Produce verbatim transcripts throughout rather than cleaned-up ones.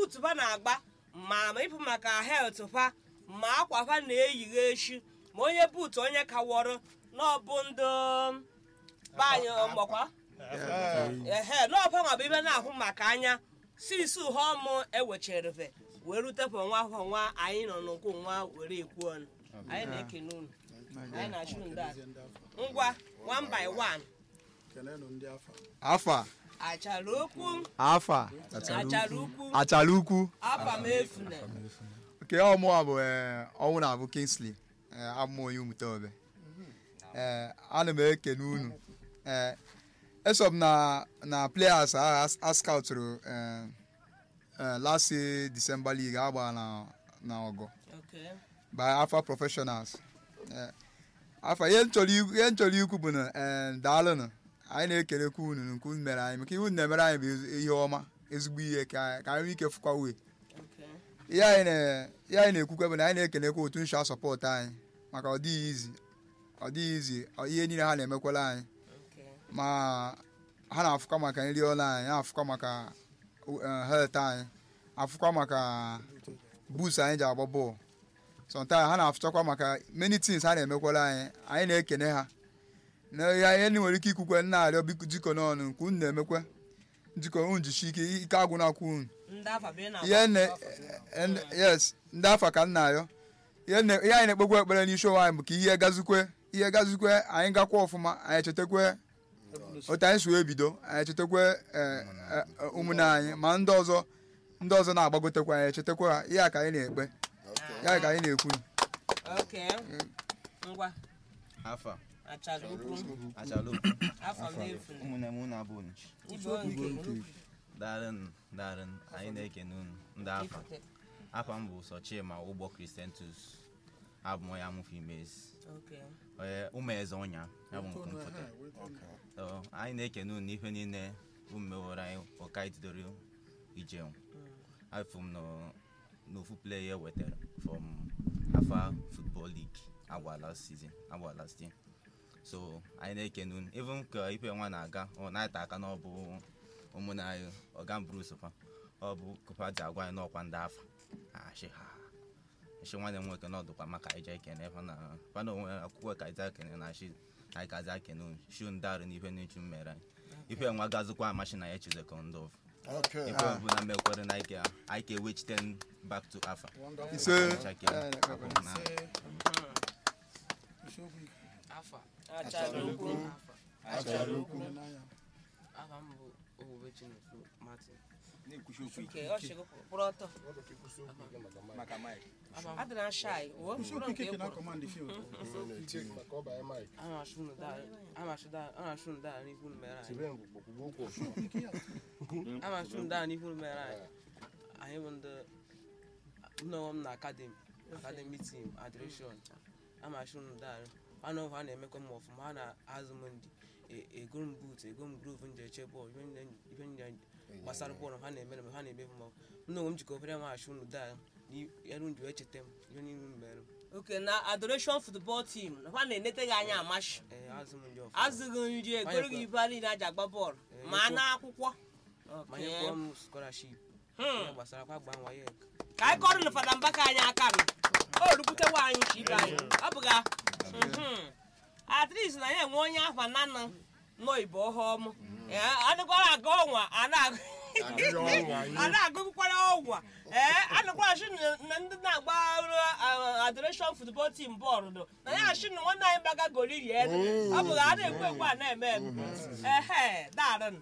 buutu fa na-agba ma ma ịpụ maka health fa ma akwa fa na-eyigha echi ma onye buutu onye kawọrọ n'ọbụ ndị banyị mgbakwa ehe n'ọfa ma bụ ibe na-ahụ maka anya sisi ha ọmụ ewechereve wee rutepụ nwa afọ nwa anyị nọ n'ụkwụ nwa were ekwu ọnụ anyị na-ekene unu anyị na-achụ ndị a ngwa one by one afa achara okwu afa achara ukwu achara ukwu afa m efune nke ọmụa bụ ọnwụ na-abụ Kingsley amụ onye Umutobe ee ana m ekene unu ee eso m na na players a scouturu last December league agba na na ogo by Alpha Professionals afa ihe nchọrọ ikwu bụ na daalụnụ anyị na-ekelekwa unu nke unu mere anyị maka ihe unu na-emere anyị bụ ihe ọma ezigbo ihe ka anyị nwee ike fụkwa uwe ihe anyị na-ekwukwe bụ na anyị na-ekelekwa otu nsha sọpọtụ anyị maka ọ dịghị izi ọ dịghị izi ihe niile ha na-emekwala anyị ma ha na-afụkwa maka nri ọla anyị na-afụkwa maka health anyị afụkwa maka boost anyị ji agba bọọlụ sometimes ha na-afụchakwa maka many things ha na-emekwala anyị anyị na-ekene ha na ihe ndị nwere ike ikwukwe na-arịọ biko jikọ n'ọnụ nke unu na-emekwe njikọ unu jishi ike ike agwụ na-akwụ unu yes ndị afa ka m na-arịọ ihe anyị na-ekpekwe ekpere n'isi onwe anyị bụ ka ihe gazikwe ihe gazikwe anyị gakwa ọfụma anyị chetakwe otu anyị si wee bido anyị chetakwe ụmụnne anyị ma ndị ọzọ ndị ọzọ na-agbagotekwa anyị chetakwa ha ihe a ka anyị na-ekpe ya ka anyị na-ekwu afa achalukwu achalukwu afa m efune ụmụnne m unu abụ unu ibo nke darịn darịn anyị na-ekene unu ndị afa afa m bụ Sochima Ụgbọ Christentus abụ m onye amụfụ imezi ụmụ eze ọnya ya bụ nke mfụta anyị na-ekene unu n'ife niile unu mewere anyị ụka itidoro ije afọ m n'ofu player wetara from Alpha Football League agba last season agba last year so anyị na-ekene unu even ka ife nwa na-aga ọ na-ata aka n'ọbụ ụmụnne anyị ọga Bruce fa ọ bụ kụpa ji agwa anyị n'ọkwa ndị afa achị ha eshi nwanne m nwoke n'ọdụkwa maka ije ekene fa na fa na onwe akwụkwọ ka ije ekene na shi anyị ka ije ekene unu shi ndarụ n'ife n'echu mmere anyị ife nwa gazụkwa amashi na ya chizekọ ndị ọfụ ife ọbụla mekwere na ike anyị ka ewechite back to afa afa achalukwu achalukwu afa m bụ Owubechinefu Martin nke ọ chịrị kwụrụ ọtọ adịna shai wo mkpụrụ nke amashụnụ daa n'ihu mere anyị amashụnụ daa n'ihu mere anyị anyị bụ ndị nnọọ m na akademi akademi team adoration amashụnụ daa anụ ha na-emekwa m ọfụma ha na-azụ m ndị ego m boot ego m groove nje eche bọọlụ ife ndị gbasara bọọlụ ha na-emere m ha na-emefu m ndị onwe m jikọ obere maachị unu daa eru ndị wee cheta m ihe niile m mere oke na adoration football team ha na-enete gị anya amashi azụghị nri egoro gị ibe niile aja agba bọọlụ ma na akwụkwọ manye kpọọ m scholarship gbasara kwa gba nwa ya ka anyị kọrọ na fada mbaka anyị aka m o rukwutewa anyị chi ibe anyị ọ bụga at least na ya enwe onye afa nana nọ ibo ọhụm adịkwara aga ọnwa a na-agụkwara ọgwa ee adịkwara shi na ndị na-agba adoration football team bọọlụ na ya shi na nwanne anyị gbaga goriri ede ọ bụghị a na-ekwu ekwu a na-eme eme ehe darịn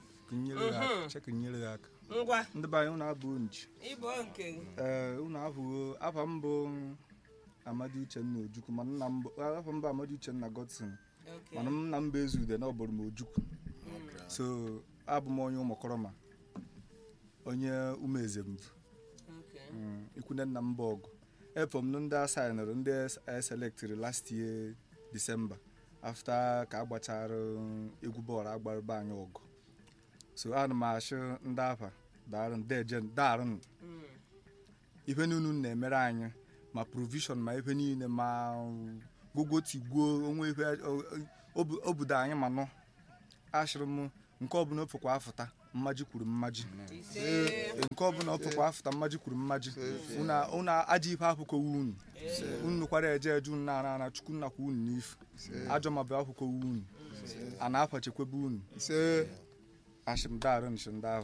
ngwa ndị be anyị unu abụ nji ibo nke ee unu abụghị afa mbụ Amadi Uchenna Ojukwu mana nna m afọ mba Amadi Uchenna Godson mana nna m bụ Ezude na ọbụrụ m Ojukwu so abụ m onye Ụmụkọrọma onye Umeze mbụ ikwune nna m bụ ọgụ efọ m ndị asainụrụ ndị selectiri last year December after ka agbachara egwu bọọlụ agbarụba anyị ọgụ so ana m achụ ndị afa darụn ife niile na-emere anyị ma provision ma ife niile ma gogo tigbuo onwe ife obodo anyị ma nọ ashịrị m nke ọbụla ofekwa afụta mmaji kwuru mmaji nke ọbụla ọtụkwa afụta mmaji kwuru mmaji unu aja ife akwụkwọ unu unu kwara eje eje unu na ana chukwu nnakwa unu n'ifu ajọ ma bụ akwụkwọ unu a na-afachekwebe unu ashimdarụ nshindahụ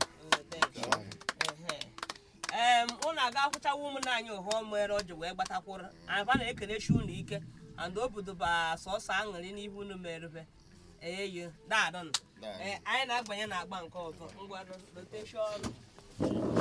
em unu aga akwụchawa ụmụnne anyị ụhọ mere ọjị wee gbatakwụrụ aba na-ekenechi unu ike and obodo ba sọsọ aṅụrị n'ihu unu merebe eyo dadọn anyị na-agbanye na agba nke ọzọ ngwa rotation